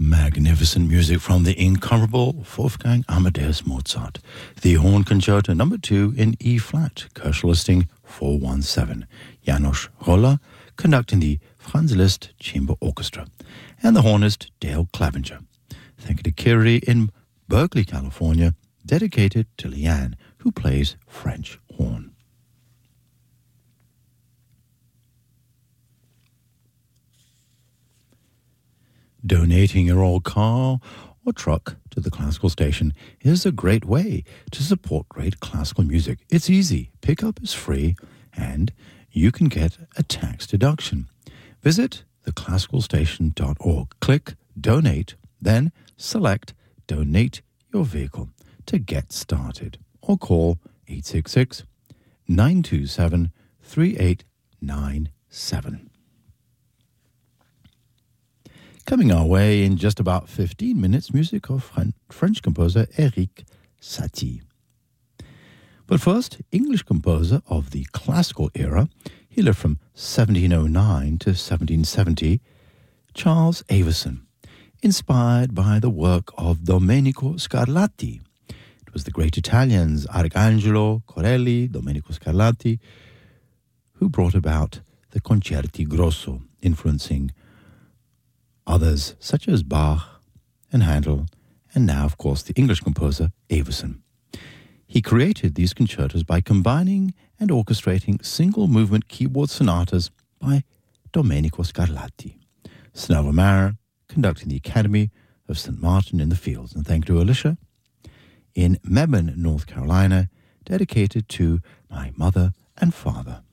Magnificent music from the incomparable Wolfgang Amadeus Mozart. The Horn Concerto No. 2 in E-flat, Koelsch Listing 417. Janos Roller conducting the Franz Liszt Chamber Orchestra. And the hornist Dale Clavinger. Thank you to Kiri in Berkeley, California, dedicated to Leanne, who plays French horn. Donating your old car or truck to the classical station is a great way to support great classical music. It's easy, pickup is free, and you can get a tax deduction. Visit theclassicalstation.org. Click Donate, then select Donate Your Vehicle to get started, or call 866-927-3897. Coming our way in just about 15 minutes, music of French composer Erik Satie. But first, English composer of the classical era, he lived from 1709 to 1770, Charles Avison, inspired by the work of Domenico Scarlatti. It was the great Italians Arcangelo Corelli, Domenico Scarlatti, who brought about the concerti grosso, influencing others such as Bach and Handel, and now, of course, the English composer Avison. He created these concertos by combining and orchestrating single-movement keyboard sonatas by Domenico Scarlatti. Snell O'Mara conducting the Academy of St. Martin in the Fields. And thank you to Alicia in Mebane, North Carolina, dedicated to my mother and father.